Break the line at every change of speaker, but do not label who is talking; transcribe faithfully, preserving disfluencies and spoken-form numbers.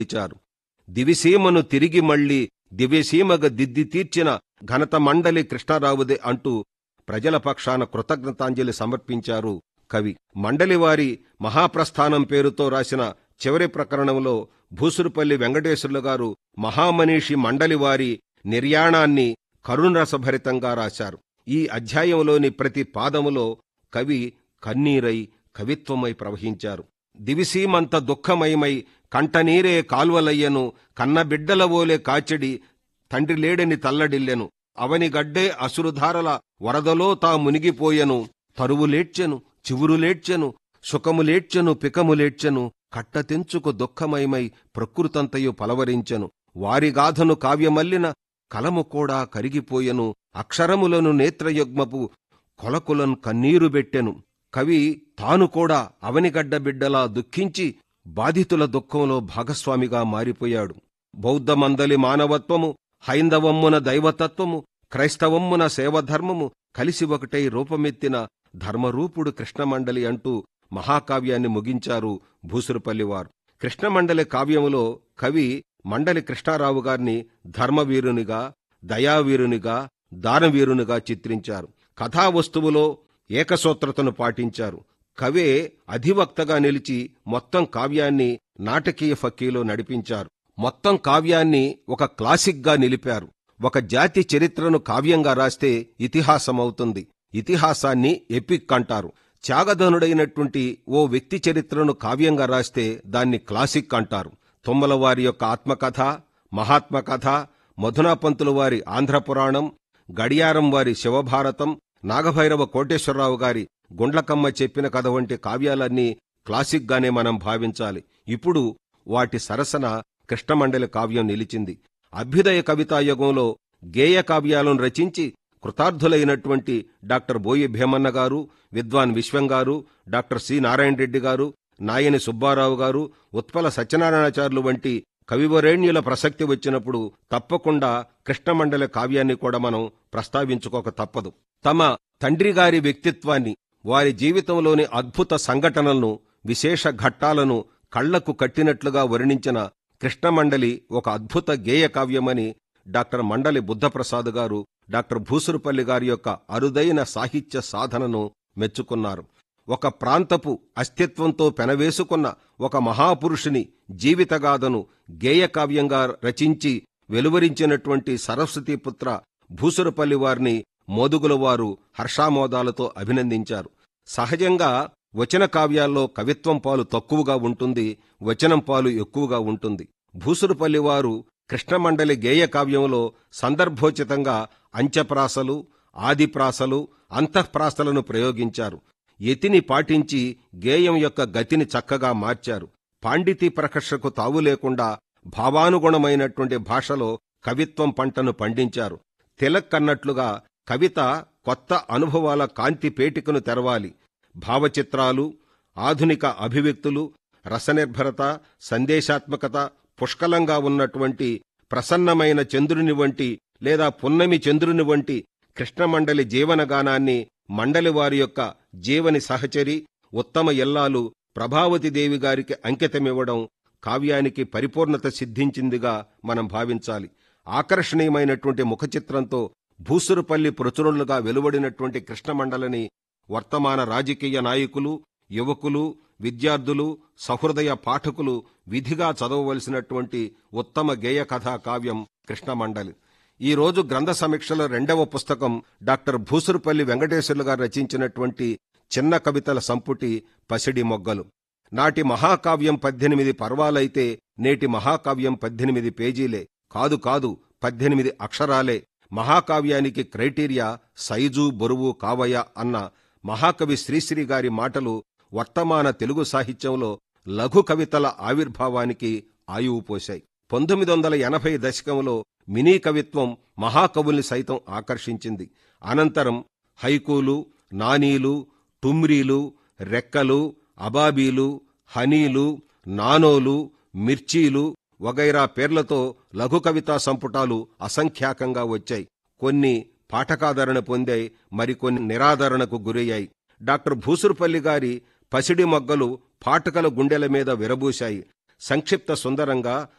ఇచ్చారు. దివిసీమను తిరిగి మళ్లీ దివ్యసీమగ దిద్ది తీర్చిన ఘనత మండలి కృష్ణారావుదే అంటూ ప్రజల పక్షాన కృతజ్ఞతాంజలి సమర్పించారు కవి. మండలివారి మహాప్రస్థానం పేరుతో రాసిన చివరి ప్రకరణంలో భూసురుపల్లి వెంకటేశ్వర్లు గారు మహామనీషి మండలివారి నిర్యాణాన్ని కరుణరసభరితంగా రాశారు. ఈ అధ్యాయంలోని ప్రతి పాదములో కవి కన్నీరై కవిత్వమై ప్రవహించారు. దివిసీమంత దుఃఖమయమై కంటనీరే కాల్వలయ్యను, కన్నబిడ్డల ఓలే కాచెడి తండ్రి లేడని తల్లడిల్లెను, అవనిగడ్డే అసురుధారల వరదలో తా మునిగిపోయెను, తరువులేడ్చెను చివురులేడ్చెను సుఖములేడ్చెను పికములేడ్చెను, కట్టతెంచుకు దుఃఖమయమై ప్రకృతంతయు పలవరించెను, వారిగాథను కావ్యమల్లిన కలము కూడా కరిగిపోయెను, అక్షరములను నేత్రయుగ్మపు కొలకులను కన్నీరు బెట్టెను. కవి తాను కూడా అవనిగడ్డ బిడ్డలా దుఃఖించి బాధితుల దుఃఖంలో భాగస్వామిగా మారిపోయాడు. బౌద్ధమందలి మానవత్వము, హైందవమ్మున దైవతత్వము, క్రైస్తవమ్మున సేవధర్మము కలిసి ఒకటై రూపమెత్తిన ధర్మరూపుడు కృష్ణమండలి అంటూ మహాకావ్యాన్ని ముగించారు భూసురుపల్లివారు. కృష్ణమండలి కావ్యములో కవి మండలి కృష్ణారావు గారిని ధర్మవీరునిగా, దయావీరునిగా, దానవీరునిగా చిత్రించారు. కథావస్తువులో ఏకసూత్రతను పాటించారు. కవే అధివక్తగా నిలిచి మొత్తం కావ్యాన్ని నాటకీయ ఫక్కీలో నడిపించారు. మొత్తం కావ్యాన్ని ఒక క్లాసిక్గా నిలిపారు. ఒక జాతి చరిత్రను కావ్యంగా రాస్తే ఇతిహాసమవుతుంది. ఇతిహాసాన్ని ఎపిక్ అంటారు. త్యాగధనుడైనటువంటి ఓ వ్యక్తి చరిత్రను కావ్యంగా రాస్తే దాన్ని క్లాసిక్ అంటారు. తుమ్మలవారి యొక్క ఆత్మకథ, మహాత్మకథ, మధునాపంతుల వారి ఆంధ్రపురాణం, గడియారం వారి శివభారతం, నాగభైరవ కోటేశ్వరరావు గారి గుండ్లకమ్మ చెప్పిన కథ వంటి కావ్యాలన్నీ క్లాసిక్గానే మనం భావించాలి. ఇప్పుడు వాటి సరసన కృష్ణమండలి కావ్యం నిలిచింది. అభ్యుదయ కవితాయుగంలో గేయ కావ్యాలను రచించి కృతార్థులైనటువంటి డాక్టర్ బోయి భీమన్న గారు, విద్వాన్ విశ్వం గారు, డాక్టర్ సి నారాయణ రెడ్డి గారు, నాయని సుబ్బారావు గారు, ఉత్పల సత్యనారాయణాచార్యులు వంటి కవివరేణ్యుల ప్రసక్తి వచ్చినప్పుడు తప్పకుండా కృష్ణమండలి కావ్యాన్ని కూడా మనం ప్రస్తావించుకోక తప్పదు. తమ తండ్రిగారి వ్యక్తిత్వాన్ని, వారి జీవితంలోని అద్భుత సంఘటనలను, విశేష ఘట్టాలను కళ్లకు కట్టినట్లుగా వర్ణించిన కృష్ణమండలి ఒక అద్భుత గేయ కావ్యమని డాక్టర్ మండలి బుద్ధప్రసాద్ గారు డాక్టర్ భూసురుపల్లి గారి యొక్క అరుదైన సాహిత్య సాధనను మెచ్చుకున్నారు. ఒక ప్రాంతపు అస్తిత్వంతో పెనవేసుకున్న ఒక మహాపురుషుని జీవితగాథను గేయ కావ్యంగా రచించి వెలువరించినటువంటి సరస్వతీపుత్ర భూసురుపల్లి వారిని మోదుగుల వారు హర్షామోదాలతో అభినందించారు. సహజంగా వచన కావ్యాల్లో కవిత్వం పాలు తక్కువగా ఉంటుంది, వచనం పాలు ఎక్కువగా ఉంటుంది. భూసురుపల్లి వారు కృష్ణమండలి గేయ కావ్యంలో సందర్భోచితంగా అంత్యప్రాసలు, ఆదిప్రాసలు, అంతఃప్రాసలను ప్రయోగించారు. యతిని పాటించి గేయం యొక్క గతిని చక్కగా మార్చారు. పాండితీ ప్రకర్షకు తావు లేకుండా భావానుగుణమైనటువంటి భాషలో కవిత్వం పంటను పండించారు. తిలక్ అన్నట్లుగా కవిత కొత్త అనుభవాల కాంతి పేటికను తెరవాలి. భావచిత్రాలు, ఆధునిక అభివ్యక్తులు, రసనిర్భరత, సందేశాత్మకత పుష్కలంగా ఉన్నటువంటి ప్రసన్నమైన చంద్రుని వంటి లేదా పున్నమి చంద్రుని వంటి కృష్ణమండలి జీవనగానాన్ని మండలి వారి యొక్క జీవని సహచరి, ఉత్తమ ఇల్లాలు ప్రభావతిదేవి గారికి అంకితమివ్వడం కావ్యానికి పరిపూర్ణత సిద్ధించిందిగా మనం భావించాలి. ఆకర్షణీయమైనటువంటి ముఖచిత్రంతో భూసురుపల్లి ప్రచురణలుగా వెలువడినటువంటి కృష్ణమండలిని వర్తమాన రాజకీయ నాయకులు, యువకులు, విద్యార్థులు, సహృదయ పాఠకులు విధిగా చదవవలసినటువంటి ఉత్తమ గేయ కథా కావ్యం కృష్ణమండలి. ఈ రోజు గ్రంథ సమీక్షలో రెండవ పుస్తకం డాక్టర్ భూసురుపల్లి వెంకటేశ్వర్లు గారు రచించినటువంటి చిన్న కవితల సంపుటి పసిడి మొగ్గలు. నాటి మహాకావ్యం పద్దెనిమిది పర్వాలైతే నేటి మహాకావ్యం పద్దెనిమిది పేజీలే. కాదు కాదు పద్దెనిమిది అక్షరాలే. మహాకావ్యానికి క్రైటీరియా సైజు, బరువు కావయ అన్న మహాకవి శ్రీశ్రీ గారి మాటలు వర్తమాన తెలుగు సాహిత్యంలో లఘు కవితల ఆవిర్భావానికి ఆయువు పోశాయి. పంతొమ్మిది వందల ఎనభై దశకంలో మినీ కవిత్వం మహాకవుల్ని సైతం ఆకర్షించింది. అనంతరం హైకూలు, నానీలు, టుమ్రీలు, రెక్కలు, అబాబీలు, హనీలు, నానోలు, మిర్చీలు వగైరా పేర్లతో లఘు కవితా సంపుటాలు అసంఖ్యాకంగా వచ్చాయి. కొన్ని పాఠకాదరణ పొందాయి, మరికొన్ని నిరాదరణకు గురయ్యాయి. డాక్టర్ భూసురుపల్లి గారి పసిడి మొగ్గలు పాఠకుల గుండెల మీద విరబూశాయి. సంక్షిప్త సుందరంగా